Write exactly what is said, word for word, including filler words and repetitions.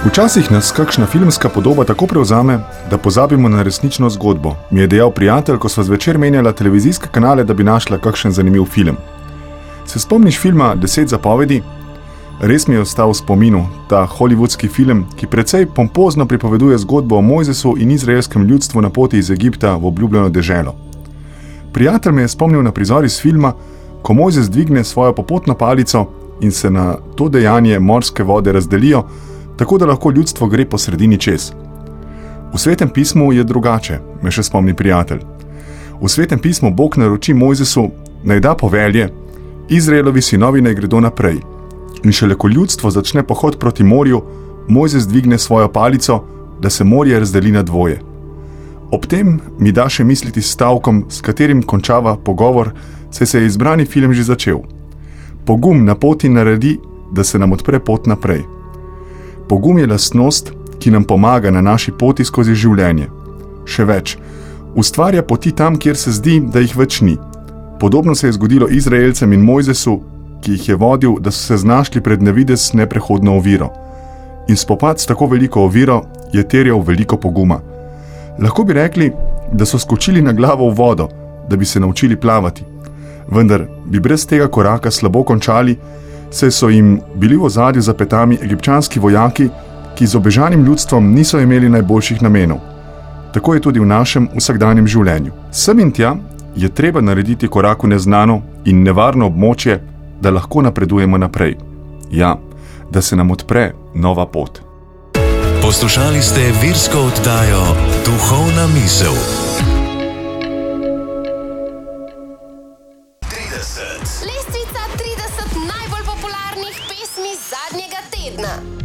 Včasih nas kakšna filmska podoba tako prevzame, da pozabimo na resnično zgodbo, mi je dejal prijatelj, ko sva zvečer menjala televizijske kanale, da bi našla kakšen zanimiv film. Se spomniš filma Deset zapovedi? Res mi je ostal v spominu ta hollywoodski film, ki precej pompozno pripoveduje zgodbo o Mojzesu in izraelskem ljudstvu na poti iz Egipta v obljubljeno deželo. Prijatelj me je spomnil na prizor iz filma, ko Mojzes dvigne svojo popotno palico in se na to dejanje morske vode razdelijo, tako da lahko ljudstvo gre po sredini čez. V Svetem pismu je drugače, me še spomni prijatelj. V Svetem pismu Bog naroči Mojzesu, naj da povelje, Izraelovi sinovi naj gredo naprej. In šele ko ljudstvo začne pohod proti morju, Mojzes dvigne svojo palico, da se morje razdeli na dvoje. Ob tem mi da še misliti s stavkom, s katerim končava pogovor, saj se je izbrani film že začel. Pogum na poti naredi, da se nam odpre pot naprej. Pogum je lastnost, ki nam pomaga na naši poti skozi življenje. Še več, ustvarja poti tam, kjer se zdi, da jih več ni. Podobno se je zgodilo Izraelcem in Mojzesu, ki jih je vodil, da so se znašli pred nevides neprehodno oviro. In spopad s tako veliko oviro je terjal veliko poguma. Lahko bi rekli, da so skočili na glavo v vodo, da bi se naučili plavati. Vendar bi brez tega koraka slabo končali, saj so jim bili v ozadju za petami egipčanski vojaki, ki z obežanim ljudstvom niso imeli najboljših namenov. Tako je tudi v našem vsakdanjem življenju. Sem in tja je treba narediti korak v neznano in nevarno območje, da lahko napredujemo naprej. Ja, da se nam odpre nova pot. Poslušali ste virsko oddajo Duhovna misel. Lestvica trideset najbolj popularnih pesmi zadnjega tedna.